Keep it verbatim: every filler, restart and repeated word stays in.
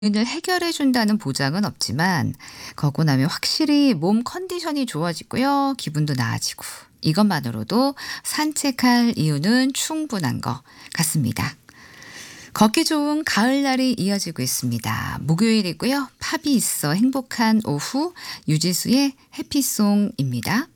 고민을 해결해 준다는 보장은 없지만 걷고 나면 확실히 몸 컨디션이 좋아지고요. 기분도 나아지고 이것만으로도 산책할 이유는 충분한 것 같습니다. 걷기 좋은 가을날이 이어지고 있습니다. 목요일이고요. 팝이 있어 행복한 오후 유지수의 해피송입니다.